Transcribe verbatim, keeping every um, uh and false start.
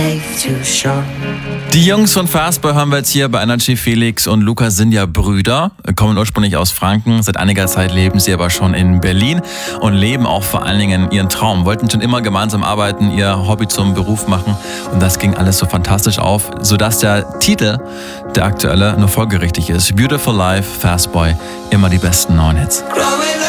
Die Jungs von Fastboy haben wir jetzt hier bei Energy. Felix und Lukas sind ja Brüder, kommen ursprünglich aus Franken. Seit einiger Zeit leben sie aber schon in Berlin und leben auch vor allen Dingen ihren Traum. Wollten schon immer gemeinsam arbeiten, ihr Hobby zum Beruf machen und das ging alles so fantastisch auf, sodass der Titel, der aktuelle, nur folgerichtig ist. Beautiful Life, Fastboy, immer die besten neuen Hits.